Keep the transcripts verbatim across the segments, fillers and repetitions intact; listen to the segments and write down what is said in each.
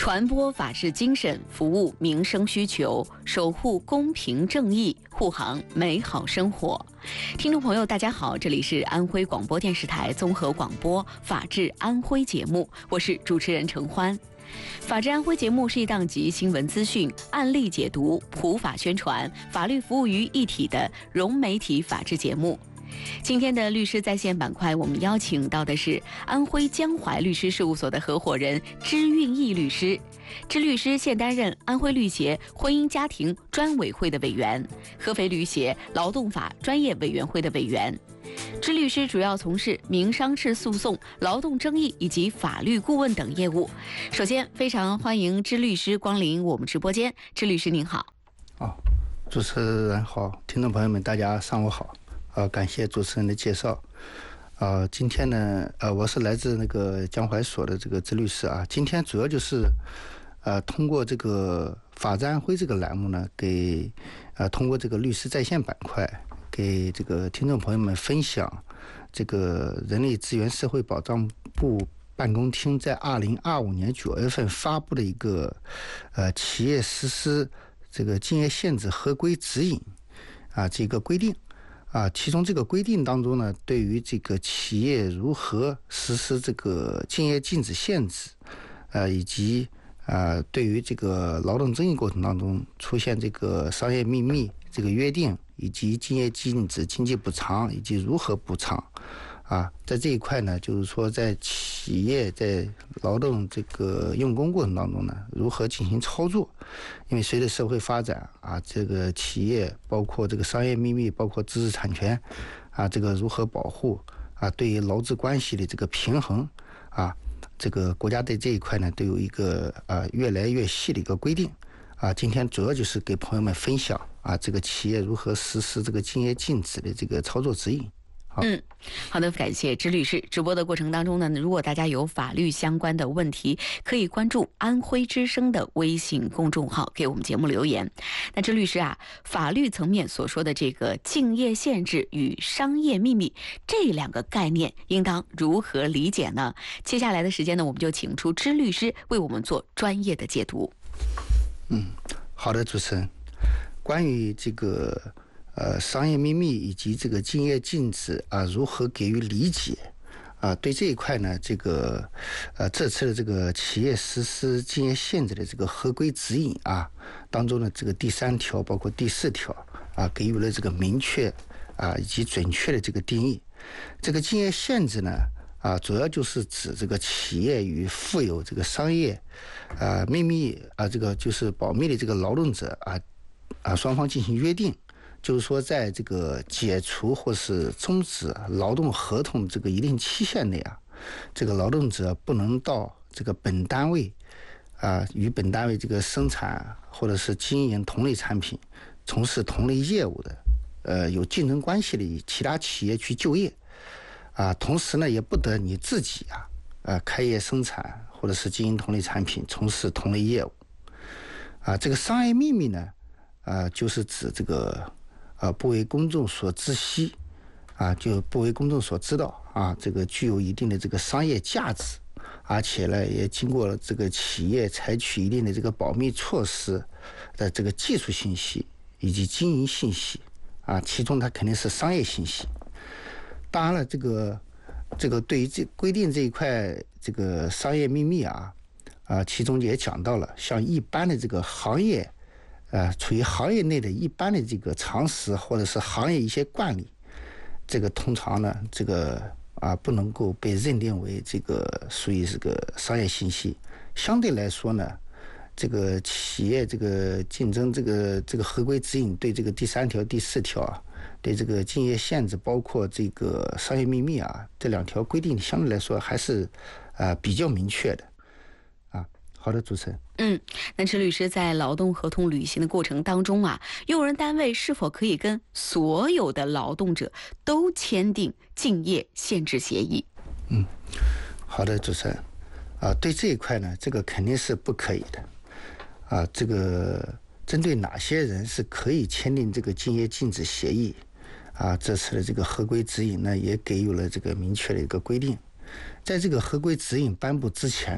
传播法治精神，服务民生需求，守护公平正义，护航美好生活。听众朋友，大家好，这里是安徽广播电视台综合广播《法治安徽》节目，我是主持人程欢。法治安徽节目是一档集新闻资讯、案例解读、普法宣传、法律服务于一体的融媒体法治节目。今天的律师在线板块，我们邀请到的是安徽江淮律师事务所的合伙人支运义律师。支律师现担任安徽律协婚姻家庭专委会的委员，合肥律协劳动法专业委员会的委员。支律师主要从事民商事诉讼、劳动争议以及法律顾问等业务。首先，非常欢迎支律师光临我们直播间。支律师您好。 哦，主持人好，听众朋友们大家上午好。呃，感谢主持人的介绍。呃，今天呢，呃，我是来自那个江淮所的这个支律师啊。今天主要就是，呃，通过这个法治安徽这个栏目呢，给呃通过这个律师在线板块，给这个听众朋友们分享这个人力资源社会保障部办公厅在二零二五年九月份发布的一个呃企业实施这个竞业限制合规指引啊这个规定。啊，其中这个规定当中呢，对于这个企业如何实施这个竞业禁止限制，呃，以及呃，对于这个劳动争议过程当中出现这个商业秘密这个约定，以及竞业禁止经济补偿以及如何补偿，啊，在这一块呢，就是说在企业在劳动这个用工过程当中呢，如何进行操作？因为随着社会发展啊，这个企业包括这个商业秘密，包括知识产权啊，这个如何保护啊？对于劳资关系的这个平衡啊，这个国家对这一块呢都有一个啊越来越细的一个规定啊。今天主要就是给朋友们分享啊，这个企业如何实施这个竞业禁止的这个操作指引。 嗯，好的，感谢支律师。直播的过程当中呢，如果大家有法律相关的问题，可以关注安徽之声的微信公众号，给我们节目留言。那支律师啊，法律层面所说的这个竞业限制与商业秘密这两个概念，应当如何理解呢？接下来的时间呢，我们就请出支律师为我们做专业的解读。 嗯，好的，主持人，关于这个。呃，商业秘密以及这个竞业禁止啊，如何给予理解啊？对这一块呢，这个呃，这次的这个企业实施竞业限制的这个合规指引啊当中的这个第三条，包括第四条啊，给予了这个明确啊以及准确的这个定义。这个竞业限制呢啊，主要就是指这个企业与负有这个商业啊秘密啊这个就是保密的这个劳动者啊啊双方进行约定。就是说，在这个解除或是终止劳动合同这个一定期限内啊，这个劳动者不能到这个本单位啊，与本单位这个生产或者是经营同类产品、从事同类业务的，呃，有竞争关系的其他企业去就业啊。同时呢，也不得你自己啊，呃，开业生产或者是经营同类产品、从事同类业务啊。这个商业秘密呢，啊，就是指这个。啊，不为公众所知悉，啊，就不为公众所知道啊，这个具有一定的这个商业价值，而且呢，也经过了这个企业采取一定的这个保密措施的这个技术信息以及经营信息啊，其中它肯定是商业信息。当然了，这个这个对于这规定这一块这个商业秘密啊，啊，其中也讲到了，像一般的这个行业。呃，处于行业内的一般的这个常识或者是行业一些惯例，这个通常呢，这个啊不能够被认定为这个属于这个商业信息。相对来说呢，这个企业这个竞争这个这个合规指引对这个第三条、第四条啊，对这个竞业限制，包括这个商业秘密啊这两条规定，相对来说还是啊比较明确的。好的，主持人。 嗯，那支律师在劳动合同履行的过程当中啊，用人单位是否可以跟所有的劳动者都签订竞业限制协议？ 嗯，好的，主持人。啊，对这一块呢，这个肯定是不可以的。啊，这个针对哪些人是可以签订这个竞业禁止协议？啊，这次的这个合规指引呢，也给予了这个明确的一个规定。在这个合规指引颁布之前呢，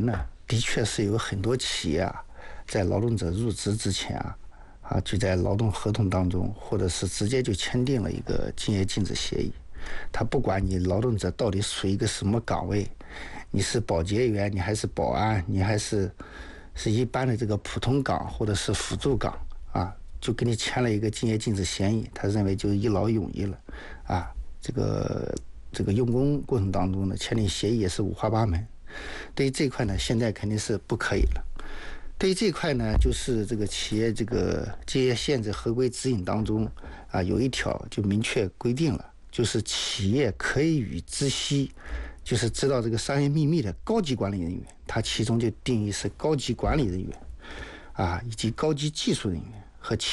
的确是有很多企业啊，在劳动者入职之前啊，啊就在劳动合同当中，或者是直接就签订了一个竞业禁止协议。他不管你劳动者到底属于一个什么岗位，你是保洁员，你还是保安，你还是是一般的这个普通岗或者是辅助岗啊，就跟你签了一个竞业禁止协议，他认为就一劳永逸了啊。这个这个用工过程当中呢，签订协议也是五花八门。对于这一块呢，现在肯定是不可以了。对于这一块呢，就是这个企业这个竞业限制合规指引当中啊，有一条就明确规定了。就是企业可以与知悉，就是知道这个商业秘密的高级管理人员，它其中就定义是高级管理人员，啊，以及高级技术人员和其